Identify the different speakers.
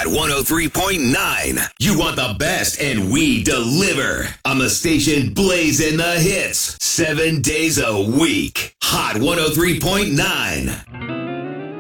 Speaker 1: Hot 103.9. You want the best, and we deliver. On the station blazing the hits 7 days a week. Hot 103.9.